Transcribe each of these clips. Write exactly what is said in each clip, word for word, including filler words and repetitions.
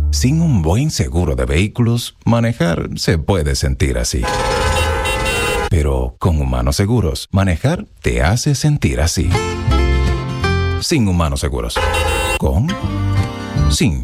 Sin un buen seguro de vehículos, manejar se puede sentir así. Pero con Humanos Seguros, manejar te hace sentir así. Sin Humanos Seguros. Con. Sin.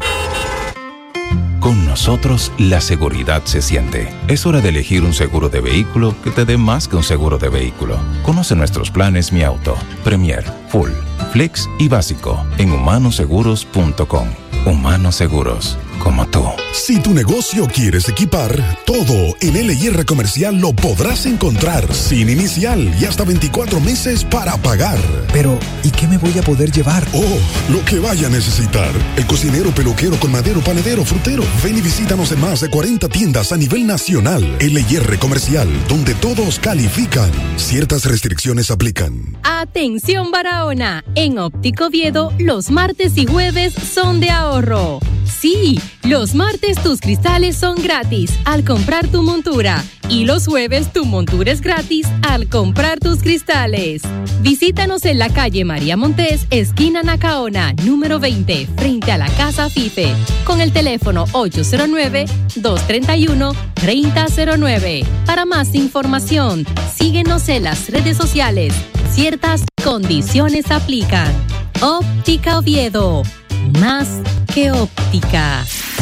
Con nosotros, la seguridad se siente. Es hora de elegir un seguro de vehículo que te dé más que un seguro de vehículo. Conoce nuestros planes Mi Auto, Premier, Full, Flex y Básico en humanos seguros punto com. Humanos Seguros, como tú. Si tu negocio quieres equipar, todo en L y R Comercial lo podrás encontrar sin inicial y hasta veinticuatro meses para pagar. Pero, ¿y qué me voy a poder llevar? Oh, lo que vaya a necesitar. El cocinero, peluquero, colmadero, panadero, frutero. Ven y visítanos en más de cuarenta tiendas a nivel nacional. L y R Comercial, donde todos califican. Ciertas restricciones aplican. Atención Barahona, en Óptica Oviedo, los martes y jueves son de ahorro. Sí, los martes tus cristales son gratis al comprar tu montura y los jueves tu montura es gratis al comprar tus cristales. Visítanos en la calle María Montés, esquina Nacaona, número veinte, frente a la Casa Fife, con el teléfono ocho cero nueve, dos tres uno, tres cero cero nueve. Para más información, síguenos en las redes sociales. Ciertas condiciones aplican. Óptica Oviedo, más que óptica.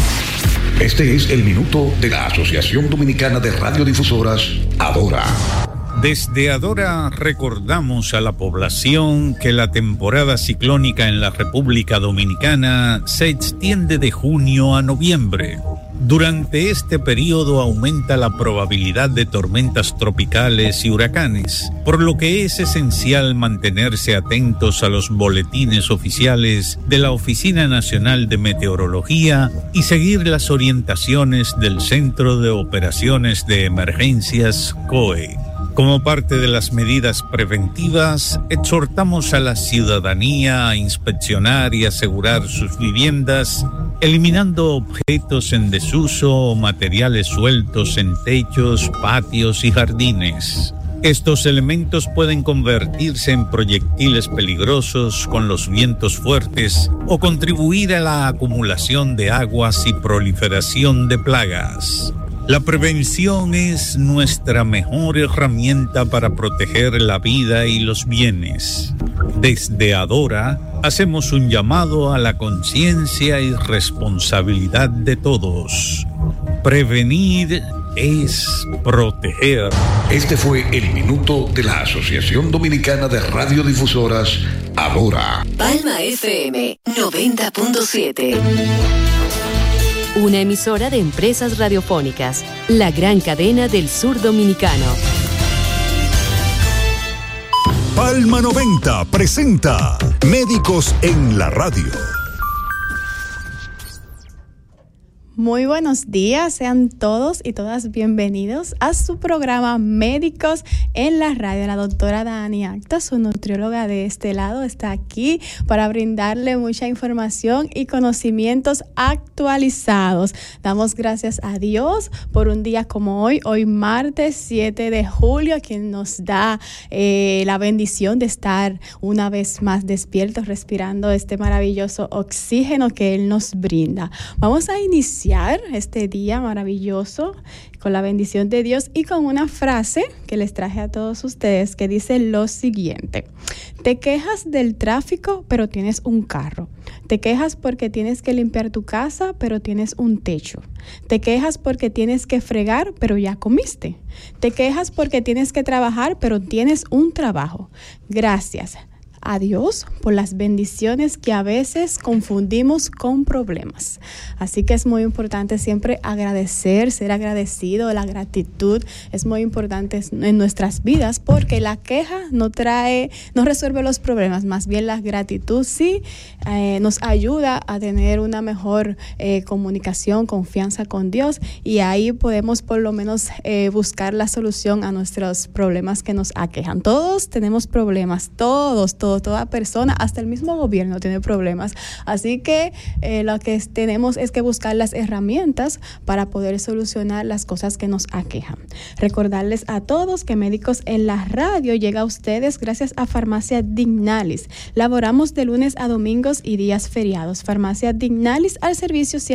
Este es el minuto de la Asociación Dominicana de Radiodifusoras, Adora. Desde Adora recordamos a la población que la temporada ciclónica en la República Dominicana se extiende de junio a noviembre. Durante este periodo aumenta la probabilidad de tormentas tropicales y huracanes, por lo que es esencial mantenerse atentos a los boletines oficiales de la Oficina Nacional de Meteorología y seguir las orientaciones del Centro de Operaciones de Emergencias C O E. Como parte de las medidas preventivas, exhortamos a la ciudadanía a inspeccionar y asegurar sus viviendas, eliminando objetos en desuso o materiales sueltos en techos, patios y jardines. Estos elementos pueden convertirse en proyectiles peligrosos con los vientos fuertes o contribuir a la acumulación de aguas y proliferación de plagas. La prevención es nuestra mejor herramienta para proteger la vida y los bienes. Desde Adora, hacemos un llamado a la conciencia y responsabilidad de todos. Prevenir es proteger. Este fue el minuto de la Asociación Dominicana de Radiodifusoras, Adora. Palma F M noventa punto siete. Una emisora de Empresas Radiofónicas, la gran cadena del sur dominicano. Palma noventa presenta Médicos en la Radio. Muy buenos días, sean todos y todas bienvenidos a su programa Médicos en la Radio. La doctora Dani Acta, su nutrióloga de este lado, está aquí para brindarle mucha información y conocimientos actualizados. Damos gracias a Dios por un día como hoy, hoy martes siete de julio, quien nos da eh, la bendición de estar una vez más despiertos, respirando este maravilloso oxígeno que Él nos brinda. Vamos a iniciar este día maravilloso con la bendición de Dios y con una frase que les traje a todos ustedes que dice lo siguiente: te quejas del tráfico pero tienes un carro, te quejas porque tienes que limpiar tu casa pero tienes un techo, te quejas porque tienes que fregar pero ya comiste, te quejas porque tienes que trabajar pero tienes un trabajo. Gracias a Dios por las bendiciones que a veces confundimos con problemas. Así que es muy importante siempre agradecer, ser agradecido. La gratitud es muy importante en nuestras vidas porque la queja no trae, no resuelve los problemas, más bien la gratitud sí eh, nos ayuda a tener una mejor eh, comunicación, confianza con Dios, y ahí podemos por lo menos eh, buscar la solución a nuestros problemas que nos aquejan. Todos tenemos problemas, todos, todos. Toda persona, hasta el mismo gobierno tiene problemas. Así que eh, lo que es, tenemos es que buscar las herramientas para poder solucionar las cosas que nos aquejan. Recordarles a todos que Médicos en la Radio llega a ustedes gracias a Farmacia Dignalis. Laboramos de lunes a domingos y días feriados. Farmacia Dignalis al servicio